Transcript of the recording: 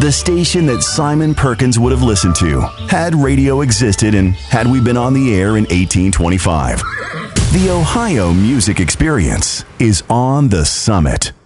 The station that Simon Perkins would have listened to had radio existed and had we been on the air in 1825. The Ohio Music Experience is on the Summit.